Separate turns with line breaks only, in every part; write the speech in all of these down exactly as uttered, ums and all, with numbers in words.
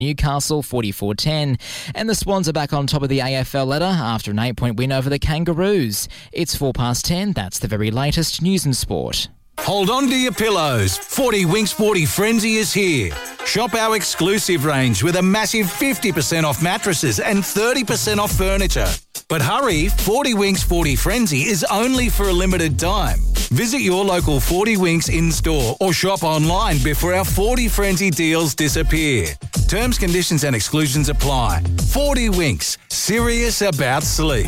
Newcastle forty-four ten. And the Swans are back on top of the A F L ladder after an eight-point win over the Kangaroos. It's four past ten. That's the very latest news and sport.
Hold on to your pillows. forty Winks forty Frenzy is here. Shop our exclusive range with a massive fifty percent off mattresses and thirty percent off furniture. But hurry, forty Winks forty Frenzy is only for a limited time. Visit your local forty Winks in-store or shop online before our forty Frenzy deals disappear. Terms, conditions and exclusions apply. forty Winks, serious about sleep.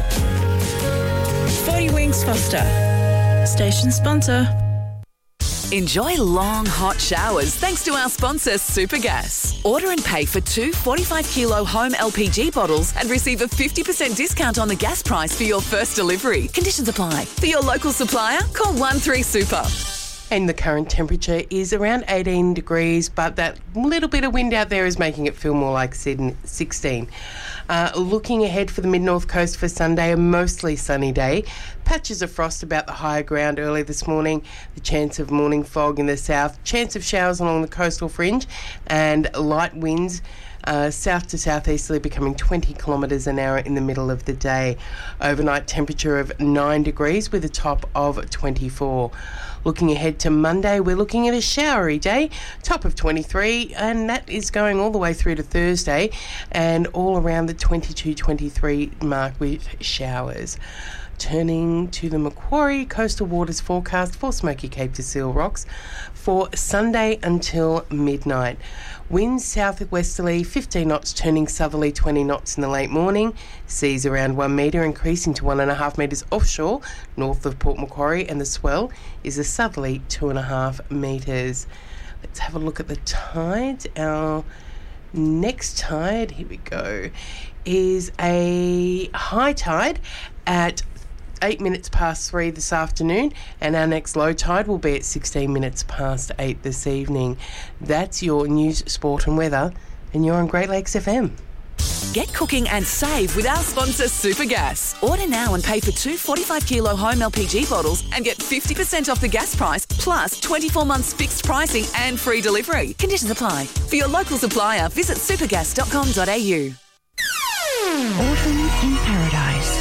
forty Winks Foster, station sponsor.
Enjoy long, hot showers thanks to our sponsor, Supergas. Order and pay for two forty-five kilo home L P G bottles and receive a fifty percent discount on the gas price for your first delivery. Conditions apply. For your local supplier, call one three super.
And the current temperature is around eighteen degrees, but that little bit of wind out there is making it feel more like sixteen. Uh, looking ahead for the mid-north coast for Sunday, a mostly sunny day. Patches of frost about the higher ground early this morning. The chance of morning fog in the south. Chance of showers along the coastal fringe and light winds. Uh, south to southeasterly becoming twenty kilometres an hour in the middle of the day. Overnight temperature of nine degrees with a top of twenty-four. Looking ahead to Monday, we're looking at a showery day, top of twenty-three, and that is going all the way through to Thursday and all around the twenty-two twenty-three mark with showers. Turning to the Macquarie Coastal Waters forecast for Smoky Cape to Seal Rocks for Sunday until midnight. Winds southwesterly fifteen knots, turning southerly twenty knots in the late morning. Seas around one metre, increasing to one and a half metres offshore, north of Port Macquarie, and the swell is a southerly two and a half metres. Let's have a look at the tides. Our next tide, here we go, is a high tide at eight minutes past three this afternoon, and our next low tide will be at sixteen minutes past eight this evening. That's your news, sport and weather, and you're on Great Lakes F M.
Get cooking and save with our sponsor, Supergas. Order now and pay for two forty-five kilo home L P G bottles and get fifty percent off the gas price, plus twenty-four months fixed pricing and free delivery. Conditions apply. For your local supplier, visit supergas dot com dot a u.
Autumn in Paradise.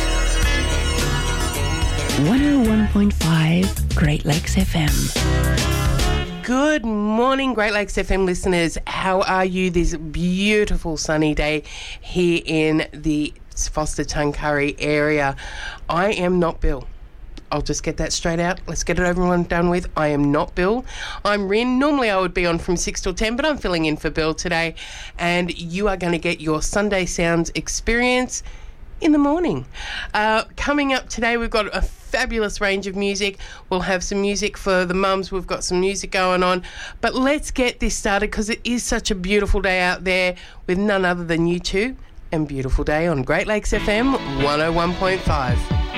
one oh one point five Great Lakes F M.
Good morning, Great Lakes F M listeners. How are you this beautiful sunny day here in the Foster Tuncurry area? I am not Bill. I'll just get that straight out. Let's get it over and done with. I am not Bill. I'm Rin. Normally I would be on from six till ten, but I'm filling in for Bill today. And you are going to get your Sunday Sounds experience in the morning. Uh, coming up today, we've got a fabulous range of music. We'll have some music for the mums. We've got some music going on. But let's get this started because it is such a beautiful day out there with none other than you two and Beautiful Day on Great Lakes F M one oh one point five.